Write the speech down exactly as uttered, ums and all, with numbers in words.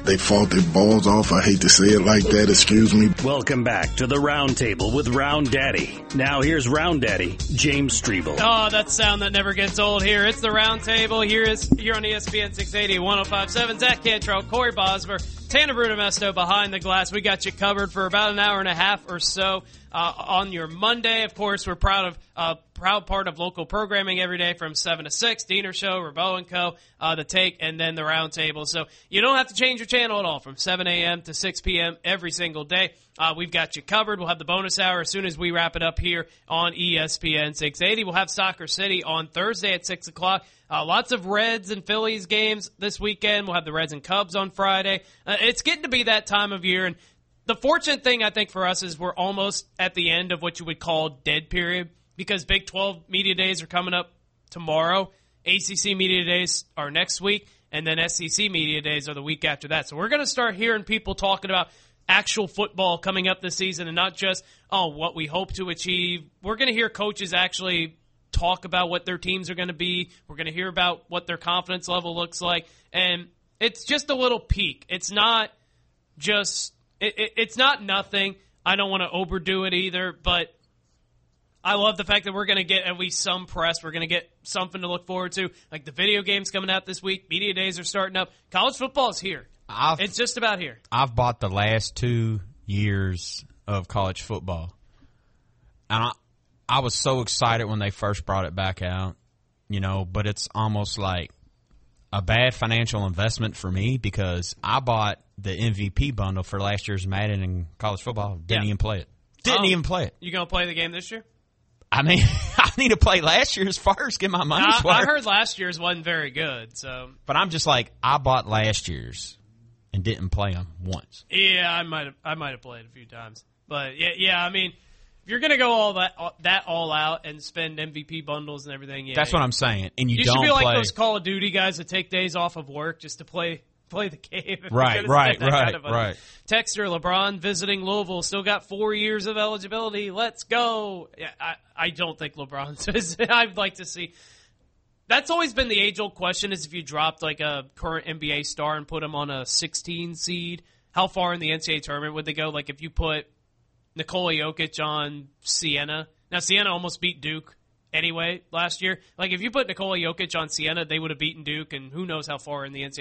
They fought their balls off. I hate to say it like that. Excuse me. Welcome back to the Round Table with Round Daddy. Now here's Round Daddy, James Strebel. Oh, that sound that never gets old here. It's the Round Table. Here is here on E S P N six eighty, one oh five point seven. Zach Cantrell, Corey Bosmer, Tanner Brunemesto behind the glass. We got you covered for about an hour and a half or so uh, on your Monday. Of course, we're proud of uh, proud part of local programming every day from seven to six. Diener Show, Rabo and Co., uh, The Take, and then the Round Table. So you don't have to change your channel at all from seven a.m. to six p.m. every single day. Uh, we've got you covered. We'll have the bonus hour as soon as we wrap it up here on E S P N six eighty. We'll have Soccer City on Thursday at six o'clock. Uh, lots of Reds and Phillies games this weekend. We'll have the Reds and Cubs on Friday. Uh, it's getting to be that time of year, and the fortunate thing, I think, for us is we're almost at the end of what you would call dead period because Big twelve Media Days are coming up tomorrow. A C C Media Days are next week, and then S E C Media Days are the week after that. So we're going to start hearing people talking about actual football coming up this season and not just, oh, what we hope to achieve. We're going to hear coaches actually talk about what their teams are going to be. We're going to hear about what their confidence level looks like. And it's just a little peek. It's not just it, it, – it's not nothing. I don't want to overdo it either, but I love the fact that we're going to get at least some press. We're going to get something to look forward to. Like the video games coming out this week. Media days are starting up. College football is here. I've, it's just about here. I've bought the last two years of college football. And I, I was so excited when they first brought it back out, you know, but it's almost like a bad financial investment for me because I bought the M V P bundle for last year's Madden and college football. Didn't yeah. even play it. Didn't oh, even play it. You going to play the game this year? I mean, I need to play last year's first, get my money's I, worth. I heard last year's wasn't very good. So, But I'm just like, I bought last year's and didn't play them once. Yeah, I might have I might have played a few times. But, yeah, yeah, I mean, if you're going to go all that that all out and spend M V P bundles and everything, yeah. That's what I'm saying. And you, you don't should be like play. those Call of Duty guys that take days off of work just to play play the game. Right, right, right, kind of right. Texter, LeBron visiting Louisville, still got four years of eligibility. Let's go. Yeah, I, I don't think LeBron's. I'd like to see. That's always been the age-old question is if you dropped like a current N B A star and put him on a sixteen seed, how far in the N C double A tournament would they go? Like if you put Nikola Jokic on Siena. Now, Siena almost beat Duke anyway last year. Like if you put Nikola Jokic on Siena, they would have beaten Duke, and who knows how far in the N C double A